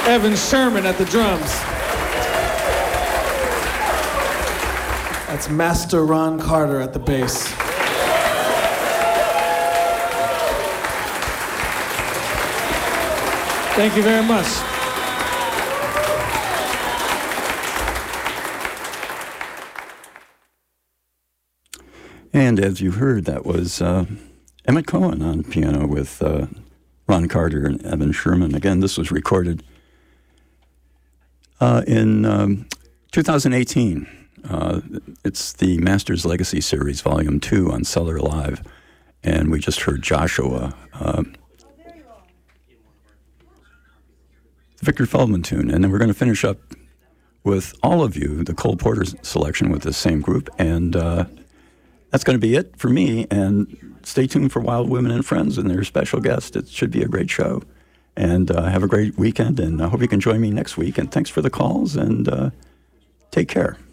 Evan Sherman at the drums. That's Master Ron Carter at the bass. Thank you very much. And as you heard, that was Emmett Cohen on piano with Ron Carter and Evan Sherman. Again, this was recorded in 2018. It's the Masters Legacy Series, Volume 2 on Cellar Live. And we just heard Joshua, Victor Feldman tune. And then we're going to finish up with all of you, the Cole Porter selection with the same group. And that's going to be it for me. And stay tuned for Wild Women and Friends and their special guest. It should be a great show. And have a great weekend. And I hope you can join me next week. And thanks for the calls. And take care.